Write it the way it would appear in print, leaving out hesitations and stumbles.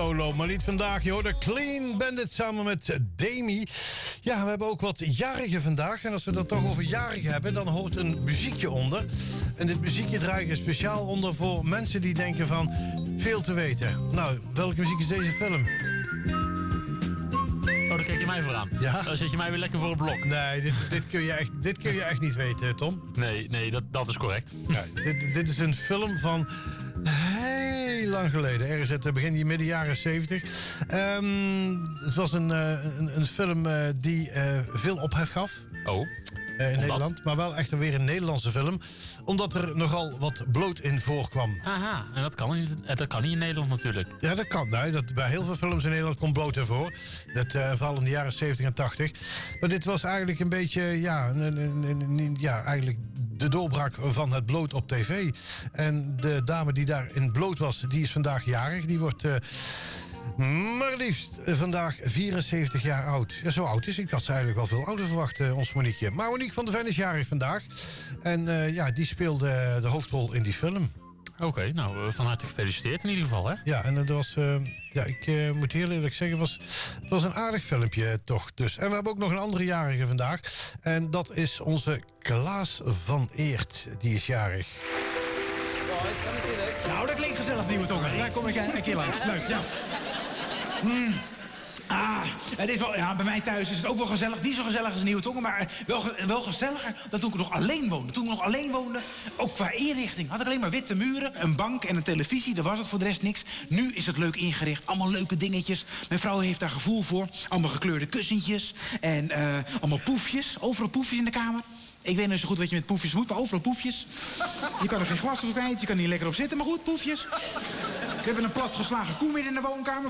solo. Maar niet vandaag, joh. De Clean Bandit samen met Demi. Ja, we hebben ook wat jarigen vandaag. En als we dat toch over jarigen hebben, dan hoort een muziekje onder. En dit muziekje draai ik speciaal onder voor mensen die denken van veel te weten. Nou, welke muziek is deze film? Oh, daar kijk je mij voor aan. Ja? Dan zet je mij weer lekker voor het blok. Nee, dit kun je echt niet weten, Tom. Nee, dat is correct. Ja, dit is een film van heel lang geleden. Ergens het begin midden jaren 70. Het was een film die veel ophef gaf. Oh. In Nederland, maar wel echt weer een Nederlandse film. Omdat er nogal wat bloot in voorkwam. Aha, en dat kan niet in Nederland natuurlijk. Ja, dat kan. Nou, bij heel veel films in Nederland komt bloot in voor. Dat, vooral in de jaren 70 en 80. Maar dit was eigenlijk een beetje, eigenlijk de doorbraak van het bloot op tv. En de dame die daar in bloot was, die is vandaag jarig. Die wordt maar liefst vandaag 74 jaar oud. Ja, zo oud is. Ik had ze eigenlijk wel veel ouder verwacht, ons Monique. Maar Monique van der Ven is jarig vandaag. En die speelde de hoofdrol in die film. Oké, nou, van harte gefeliciteerd in ieder geval, hè? Ja, en dat was, ik moet heel eerlijk zeggen, het was een aardig filmpje toch. Dus. En we hebben ook nog een andere jarige vandaag. En dat is onze Klaas van Eert. Die is jarig. Nou, dat klinkt gezellig, Nieuwe Tongen. Daar kom ik een keer langs. Leuk, ja. Het is wel, ja, bij mij thuis is het ook wel gezellig. Niet zo gezellig als Nieuwe Tongen, maar wel gezelliger dan toen ik nog alleen woonde. Toen ik nog alleen woonde, ook qua inrichting, had ik alleen maar witte muren, een bank en een televisie. Daar was het voor de rest niks. Nu is het leuk ingericht, allemaal leuke dingetjes. Mijn vrouw heeft daar gevoel voor. Allemaal gekleurde kussentjes en allemaal poefjes. Overal poefjes in de kamer. Ik weet niet zo goed wat je met poefjes moet, maar overal poefjes. Je kan er geen glas op kwijt, je kan er niet lekker op zitten, maar goed, poefjes. We hebben een platgeslagen koe midden in de woonkamer.